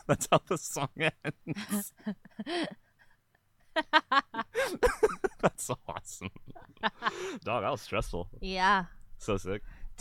That's how the song ends. That's so awesome. Dog, that was stressful. Yeah. So sick.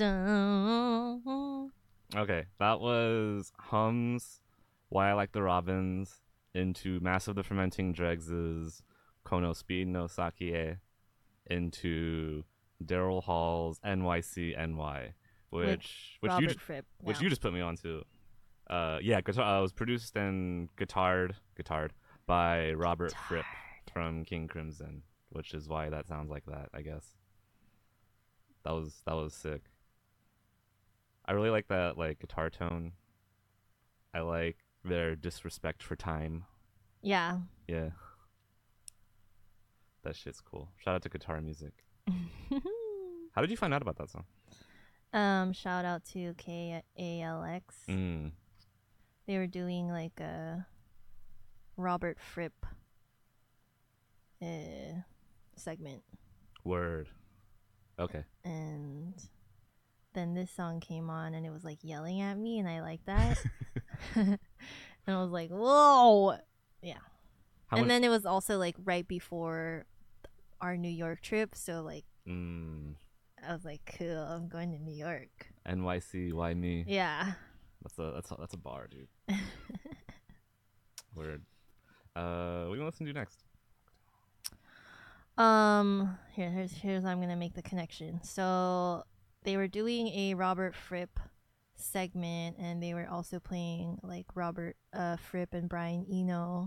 Dun. Okay, that was Hums, Why I Like the Robins, into Massive the Fermenting Dregs' Kono Speed no Sakie, into Daryl Hall's NYC NY, With which Robert Fripp. which Yeah. you just put me onto. Yeah, guitar. Was produced and guitared by Robert Fripp from King Crimson, which is why that sounds like that. I guess that was sick. I really like that like guitar tone. I like their disrespect for time. Yeah. Yeah, that shit's cool. Shout out to Guitar Music. How did you find out about that song? Shout out to KALX. Mm, They were doing like a Robert Fripp segment, word. Okay. and then this song came on, and it was like yelling at me, and I like that. And I was like, whoa, yeah. And then it was also like right before our New York trip, so like I was like, cool, I'm going to New York. NYC, why me? Yeah. That's a bar, dude. Word. What do you want to listen to next? Here's how I'm gonna make the connection. So they were doing a Robert Fripp segment, and they were also playing like Robert Fripp and Brian Eno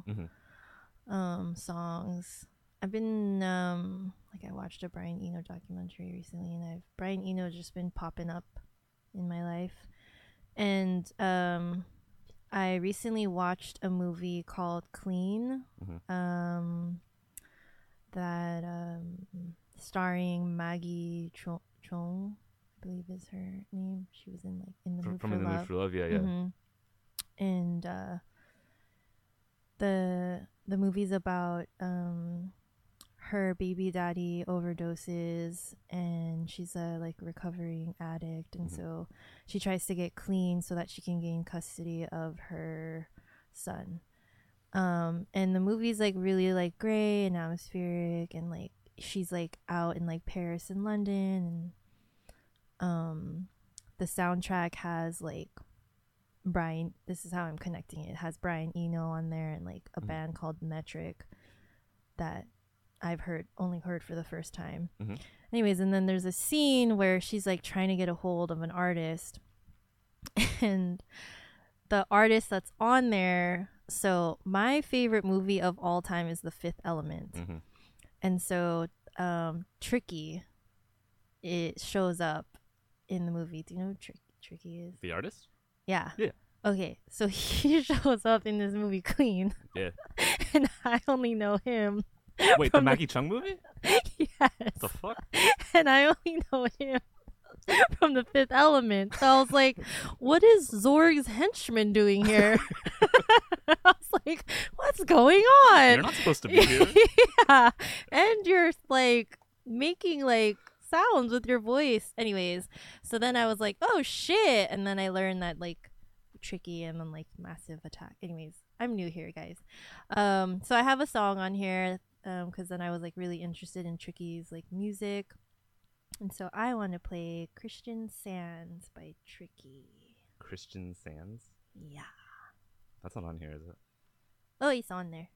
songs. I've been like I watched a Brian Eno documentary recently, and Brian Eno just been popping up in my life. And I recently watched a movie called Clean. That starring Maggie Chung, I believe is her name. She was in like in the Mood From for In the Love. Mood for Love, yeah. And the movie's about her baby daddy overdoses, and she's a like recovering addict, and so she tries to get clean so that she can gain custody of her son. And the movie's like really like gray and atmospheric, and like she's like out in like Paris and London, and the soundtrack has like this is how I'm connecting it. It has Brian Eno on there, and like a band called Metric that I've only heard for the first time. Anyways, and then there's a scene where she's like trying to get a hold of an artist, and the artist that's on there. So my favorite movie of all time is The Fifth Element. And so Tricky, it shows up in the movie. Do you know who Tricky is? The artist? Yeah. Yeah. Okay, so he shows up in this movie Clean. Yeah. And I only know him. Wait, the Maggie Chung movie? Yes. The fuck? And I only know him from The Fifth Element. So I was like, what is Zorg's henchman doing here? I was like, what's going on? You're not supposed to be here. Yeah. And you're like making like sounds with your voice. Anyways, so then I was like, oh shit. And then I learned that like Tricky and then like Massive Attack. Anyways, I'm new here, guys. So I have a song on here because then I was like really interested in Tricky's like music. And so I want to play Christian Sands by Tricky. Christian Sands? Yeah. That's not on here, is it? Oh, he's on there.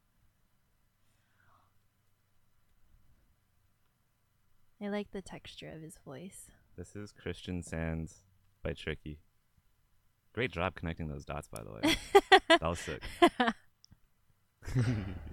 I like the texture of his voice. This is Christian Sands by Tricky. Great job connecting those dots, by the way. That was sick.